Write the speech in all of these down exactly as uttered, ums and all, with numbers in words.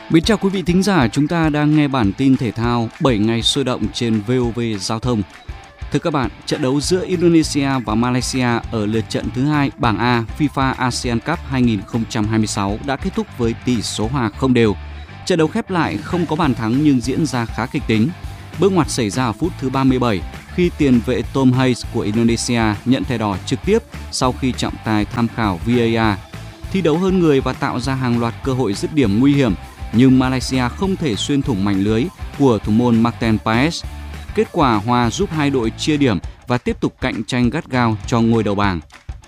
Mến chào quý vị thính giả, chúng ta đang nghe bản tin thể thao bảy ngày sôi động trên vê o vê Giao thông. Thưa các bạn, trận đấu giữa Indonesia và Malaysia ở lượt trận thứ hai bảng A FIFA ASEAN Cup hai không hai sáu đã kết thúc với tỷ số hòa không đều. Trận đấu khép lại không có bàn thắng nhưng diễn ra khá kịch tính. Bước ngoặt xảy ra ở phút thứ ba mươi bảy khi tiền vệ Tom Hayes của Indonesia nhận thẻ đỏ trực tiếp sau khi trọng tài tham khảo vê a rờ. Thi đấu hơn người và tạo ra hàng loạt cơ hội dứt điểm nguy hiểm, nhưng Malaysia không thể xuyên thủng mảnh lưới của thủ môn Martin Paes. Kết quả hòa giúp hai đội chia điểm và tiếp tục cạnh tranh gắt gao cho ngôi đầu bảng.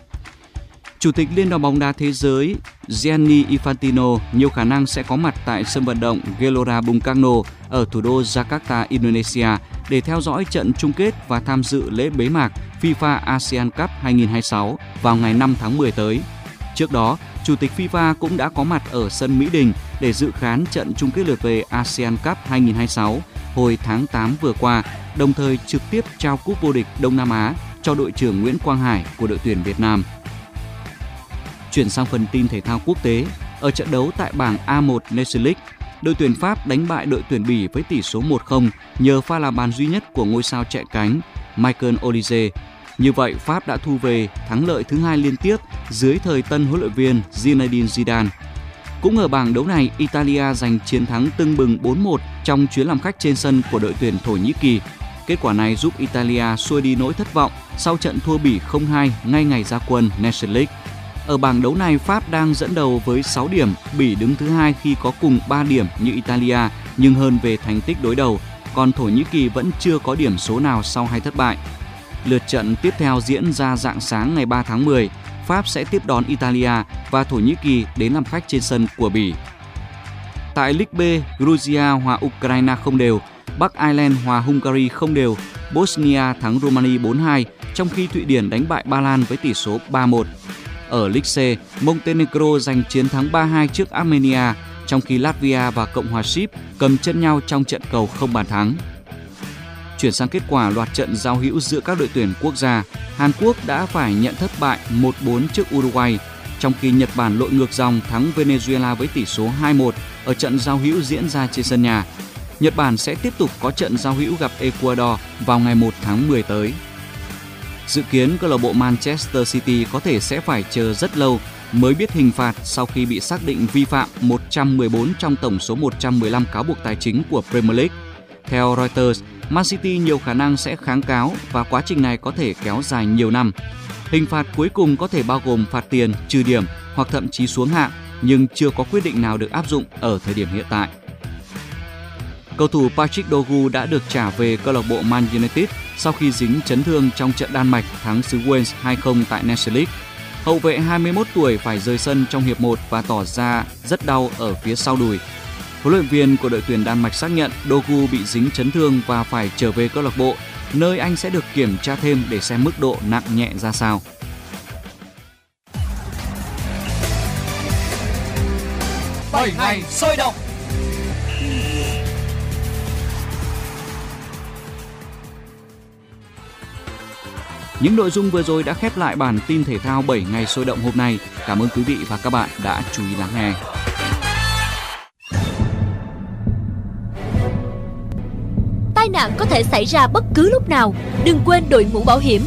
Chủ tịch Liên đoàn bóng đá thế giới Gianni Infantino nhiều khả năng sẽ có mặt tại sân vận động Gelora Bung Karno ở thủ đô Jakarta, Indonesia để theo dõi trận chung kết và tham dự lễ bế mạc FIFA ASEAN Cup hai không hai sáu vào ngày năm tháng mười tới. Trước đó, Chủ tịch FIFA cũng đã có mặt ở sân Mỹ Đình để dự khán trận chung kết lượt về ASEAN Cup hai không hai sáu hồi tháng tám vừa qua, đồng thời trực tiếp trao cúp vô địch Đông Nam Á cho đội trưởng Nguyễn Quang Hải của đội tuyển Việt Nam. Chuyển sang phần tin thể thao quốc tế, ở trận đấu tại bảng A một Nations League, đội tuyển Pháp đánh bại đội tuyển Bỉ với tỷ số một không nhờ pha làm bàn duy nhất của ngôi sao chạy cánh Michael Olise. Như vậy, Pháp đã thu về thắng lợi thứ hai liên tiếp dưới thời tân huấn luyện viên Zinedine Zidane. Cũng ở bảng đấu này, Italia giành chiến thắng tưng bừng bốn một trong chuyến làm khách trên sân của đội tuyển Thổ Nhĩ Kỳ. Kết quả này giúp Italia xua đi nỗi thất vọng sau trận thua Bỉ không hai ngay ngày ra quân Nations League. Ở bảng đấu này, Pháp đang dẫn đầu với sáu điểm, Bỉ đứng thứ hai khi có cùng ba điểm như Italia nhưng hơn về thành tích đối đầu, còn Thổ Nhĩ Kỳ vẫn chưa có điểm số nào sau hai thất bại. Lượt trận tiếp theo diễn ra rạng sáng ngày ba tháng mười, Pháp sẽ tiếp đón Italia và Thổ Nhĩ Kỳ đến làm khách trên sân của Bỉ. Tại League B, Georgia hòa Ukraine không đều, Bắc Ireland hòa Hungary không đều, Bosnia thắng Romania bốn hai, trong khi Thụy Điển đánh bại Ba Lan với tỷ số ba một. Ở League C, Montenegro giành chiến thắng ba hai trước Armenia, trong khi Latvia và Cộng hòa Ship cầm chân nhau trong trận cầu không bàn thắng. Chuyển sang kết quả loạt trận giao hữu giữa các đội tuyển quốc gia, Hàn Quốc đã phải nhận thất bại một bốn trước Uruguay, trong khi Nhật Bản lội ngược dòng thắng Venezuela với tỷ số hai một ở trận giao hữu diễn ra trên sân nhà. Nhật Bản sẽ tiếp tục có trận giao hữu gặp Ecuador vào ngày một tháng mười tới. Dự kiến câu lạc bộ Manchester City có thể sẽ phải chờ rất lâu mới biết hình phạt sau khi bị xác định vi phạm một trăm mười bốn trong tổng số một trăm mười lăm cáo buộc tài chính của Premier League. Theo Reuters, Man City nhiều khả năng sẽ kháng cáo và quá trình này có thể kéo dài nhiều năm. Hình phạt cuối cùng có thể bao gồm phạt tiền, trừ điểm hoặc thậm chí xuống hạng, nhưng chưa có quyết định nào được áp dụng ở thời điểm hiện tại. Cầu thủ Patrick Dorgu đã được trả về câu lạc bộ Man United sau khi dính chấn thương trong trận Đan Mạch thắng xứ Wales hai không tại Nations League. Hậu vệ hai mươi mốt tuổi phải rời sân trong hiệp một và tỏ ra rất đau ở phía sau đùi. Huấn luyện viên của đội tuyển Đan Mạch xác nhận Dorgu bị dính chấn thương và phải trở về câu lạc bộ, nơi anh sẽ được kiểm tra thêm để xem mức độ nặng nhẹ ra sao. bảy ngày sôi động. Những nội dung vừa rồi đã khép lại bản tin thể thao bảy ngày sôi động hôm nay. Cảm ơn quý vị và các bạn đã chú ý lắng nghe. Tai nạn có thể xảy ra bất cứ lúc nào. Đừng quên đội mũ bảo hiểm.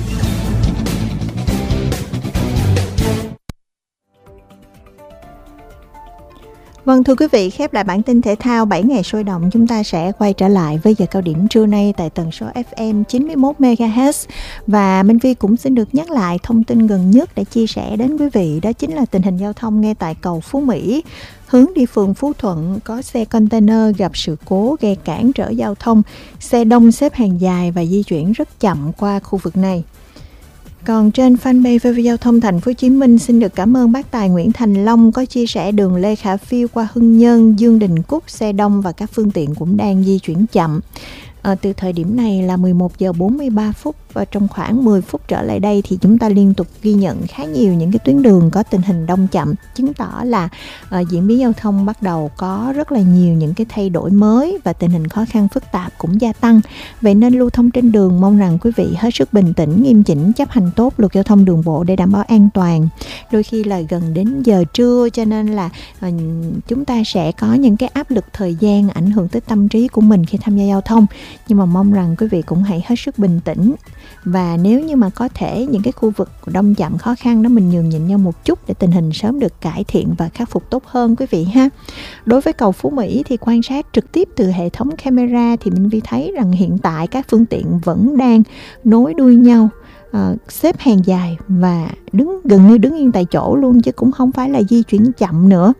Vâng, thưa quý vị, khép lại bản tin thể thao bảy ngày sôi động, chúng ta sẽ quay trở lại với giờ cao điểm trưa nay tại tần số ép em chín mươi mốt mê ga héc. Và Minh Vi cũng xin được nhắc lại thông tin gần nhất để chia sẻ đến quý vị, đó chính là tình hình giao thông ngay tại cầu Phú Mỹ. Hướng đi phường Phú Thuận có xe container gặp sự cố gây cản trở giao thông, xe đông xếp hàng dài và di chuyển rất chậm qua khu vực này. Còn trên fanpage vê vê Giao thông Thành phố Hồ Chí Minh, xin được cảm ơn bác tài Nguyễn Thành Long có chia sẻ đường Lê Khả Phiêu qua Hưng Nhân, Dương Đình Cúc xe đông và các phương tiện cũng đang di chuyển chậm. À, từ thời điểm này là mười một giờ bốn mươi ba phút và trong khoảng mười phút trở lại đây thì chúng ta liên tục ghi nhận khá nhiều những cái tuyến đường có tình hình đông chậm, chứng tỏ là uh, diễn biến giao thông bắt đầu có rất là nhiều những cái thay đổi mới và tình hình khó khăn phức tạp cũng gia tăng. Vậy nên lưu thông trên đường mong rằng quý vị hết sức bình tĩnh, nghiêm chỉnh, chấp hành tốt luật giao thông đường bộ để đảm bảo an toàn. Đôi khi là gần đến giờ trưa cho nên là uh, chúng ta sẽ có những cái áp lực thời gian ảnh hưởng tới tâm trí của mình khi tham gia giao thông. Nhưng mà mong rằng quý vị cũng hãy hết sức bình tĩnh. Và nếu như mà có thể những cái khu vực đông chậm khó khăn đó mình nhường nhịn nhau một chút để tình hình sớm được cải thiện và khắc phục tốt hơn quý vị ha. Đối với cầu Phú Mỹ thì quan sát trực tiếp từ hệ thống camera thì Minh Vi thấy rằng hiện tại các phương tiện vẫn đang nối đuôi nhau, uh, xếp hàng dài và đứng gần như đứng yên tại chỗ luôn, chứ cũng không phải là di chuyển chậm nữa.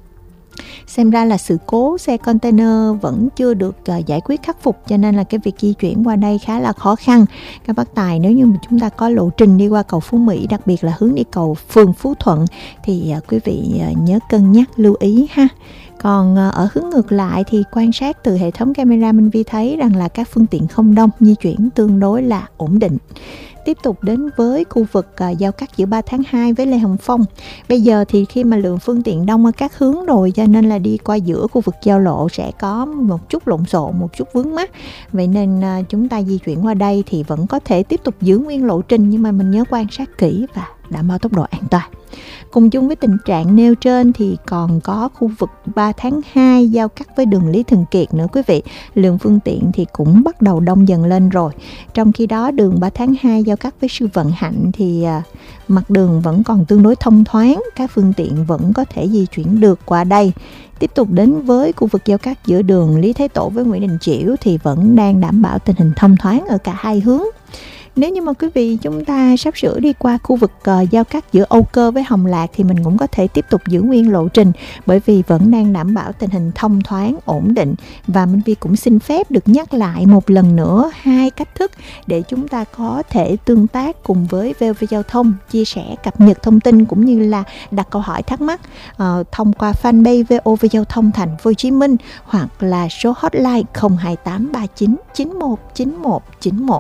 Xem ra là sự cố xe container vẫn chưa được uh, giải quyết khắc phục, cho nên là cái việc di chuyển qua đây khá là khó khăn. Các bác tài, nếu như mà chúng ta có lộ trình đi qua cầu Phú Mỹ, đặc biệt là hướng đi cầu phường Phú Thuận thì uh, quý vị uh, nhớ cân nhắc lưu ý ha. Còn uh, ở hướng ngược lại thì quan sát từ hệ thống camera Minh Vi thấy rằng là các phương tiện không đông, di chuyển tương đối là ổn định. Tiếp tục đến với khu vực uh, giao cắt giữa ba tháng hai với Lê Hồng Phong. Bây giờ thì khi mà lượng phương tiện đông ở các hướng rồi, cho nên là đi qua giữa khu vực giao lộ sẽ có một chút lộn xộn, một chút vướng mắc. Vậy nên uh, chúng ta di chuyển qua đây thì vẫn có thể tiếp tục giữ nguyên lộ trình, nhưng mà mình nhớ quan sát kỹ và đảm bảo tốc độ an toàn. Cùng chung với tình trạng nêu trên thì còn có khu vực ba tháng hai giao cắt với đường Lý Thường Kiệt nữa quý vị. Lượng phương tiện thì cũng bắt đầu đông dần lên rồi. Trong khi đó đường ba tháng hai giao cắt với Sư Vạn Hạnh thì à, mặt đường vẫn còn tương đối thông thoáng, các phương tiện vẫn có thể di chuyển được qua đây. Tiếp tục đến với khu vực giao cắt giữa đường Lý Thái Tổ với Nguyễn Đình Chiểu thì vẫn đang đảm bảo tình hình thông thoáng ở cả hai hướng. Nếu như mà quý vị chúng ta sắp sửa đi qua khu vực uh, giao cắt giữa Âu Cơ với Hồng Lạc thì mình cũng có thể tiếp tục giữ nguyên lộ trình, bởi vì vẫn đang đảm bảo tình hình thông thoáng, ổn định. Và Minh Vi cũng xin phép được nhắc lại một lần nữa hai cách thức để chúng ta có thể tương tác cùng với vê o vê Giao thông, chia sẻ, cập nhật thông tin cũng như là đặt câu hỏi thắc mắc uh, thông qua fanpage vê o vê Giao thông Thành phố Hồ Chí Minh hoặc là số hotline không hai tám ba chín chín một chín một chín một.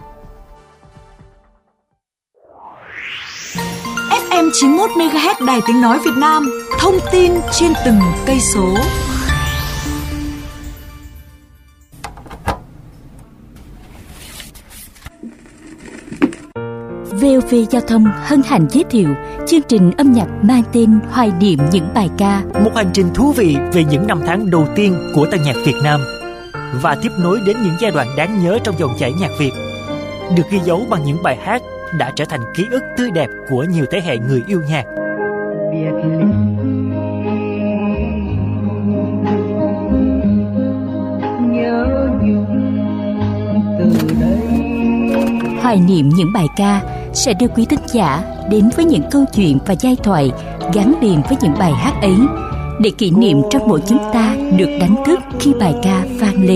ép em chín mươi mốt mê ga héc Đài Tiếng Nói Việt Nam, thông tin trên từng cây số. vê o vê Giao thông hân hạnh giới thiệu chương trình âm nhạc mang tên Hoài niệm những bài ca. Một hành trình thú vị về những năm tháng đầu tiên của tân nhạc Việt Nam và tiếp nối đến những giai đoạn đáng nhớ trong dòng chảy nhạc Việt, được ghi dấu bằng những bài hát đã trở thành ký ức tươi đẹp của nhiều thế hệ người yêu nhạc. Hoài niệm những bài ca sẽ đưa quý thính giả đến với những câu chuyện và giai thoại gắn liền với những bài hát ấy, để kỷ niệm trong mỗi chúng ta được đánh thức khi bài ca vang lên.